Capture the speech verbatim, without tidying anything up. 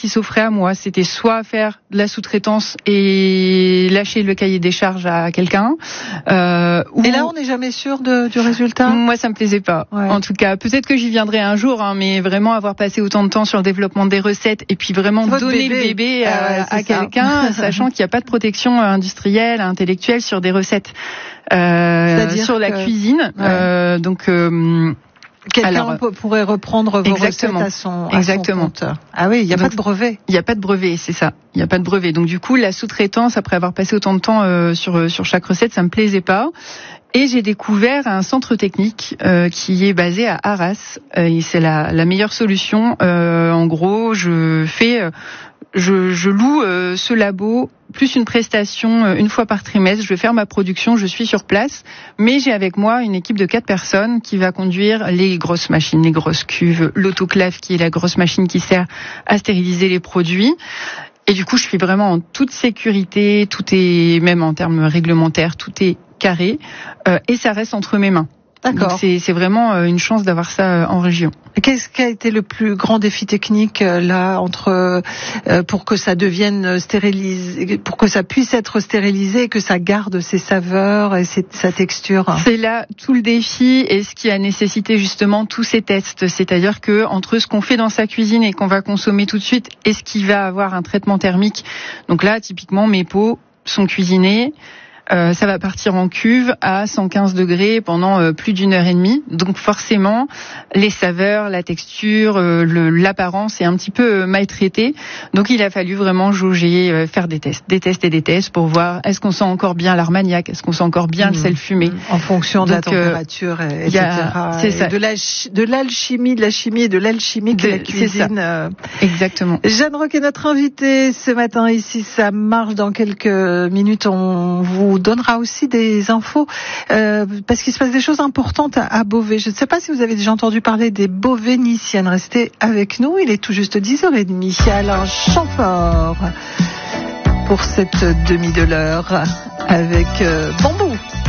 qui s'offrait à moi. C'était soit faire de la sous-traitance et lâcher le cahier des charges à quelqu'un. Euh, ou... Et là, on n'est jamais sûr de, du résultat. Moi, ça me plaisait pas. Ouais. En tout cas, peut-être que j'y viendrai un jour, hein, mais vraiment avoir passé autant de temps sur le développement des recettes et puis vraiment Votre donner bébé. le bébé à, ah ouais, à quelqu'un, sachant qu'il n'y a pas de protection industrielle, intellectuelle sur des recettes, euh, sur la que... cuisine. Ouais. Euh, donc euh, Quelqu'un Alors, pourrait reprendre vos recettes à son, à exactement. son compte. Ah oui, il n'y a Donc, pas de brevet. Il n'y a pas de brevet, c'est ça. Il n'y a pas de brevet. Donc du coup, la sous-traitance, après avoir passé autant de temps euh, sur sur chaque recette, ça me plaisait pas. Et j'ai découvert un centre technique euh, qui est basé à Arras. Euh, et c'est la, la meilleure solution. Euh, en gros, je fais, euh, je, je loue euh, ce labo plus une prestation euh, une fois par trimestre. Je vais faire ma production, je suis sur place, mais j'ai avec moi une équipe de quatre personnes qui va conduire les grosses machines, les grosses cuves, l'autoclave qui est la grosse machine qui sert à stériliser les produits. Et du coup, je suis vraiment en toute sécurité, tout est, même en termes réglementaires, tout est carré, euh, et ça reste entre mes mains. D'accord. Donc c'est, c'est vraiment une chance d'avoir ça en région. Qu'est-ce qui a été le plus grand défi technique là entre euh, pour que ça devienne stérilisé, pour que ça puisse être stérilisé et que ça garde ses saveurs et ses, sa texture? C'est là tout le défi et ce qui a nécessité justement tous ces tests. C'est-à-dire que entre ce qu'on fait dans sa cuisine et qu'on va consommer tout de suite et ce qui va avoir un traitement thermique. Donc là, typiquement, mes pots sont cuisinés. Euh, ça va partir en cuve à cent quinze degrés pendant euh, plus d'une heure et demie. Donc forcément, les saveurs, la texture, euh, le, l'apparence est un petit peu euh, maltraitée. Donc il a fallu vraiment jauger, euh, faire des tests, des tests et des tests pour voir est-ce qu'on sent encore bien l'armagnac, est-ce qu'on sent encore bien mmh. le sel fumé. En fonction de Donc, la température, euh, et cetera. A, c'est ça. De, la, de l'alchimie, de la chimie et de l'alchimie de la cuisine. Euh... Exactement. Jeanne Roch est notre invitée ce matin ici. Ça marche dans quelques minutes. On vous donnera aussi des infos euh, parce qu'il se passe des choses importantes à, à Beauvais. Je ne sais pas si vous avez déjà entendu parler des Beauvainiciennes. Restez avec nous, il est tout juste dix heures trente. Alain Chamfort pour cette demi de l'heure avec euh, Bambou.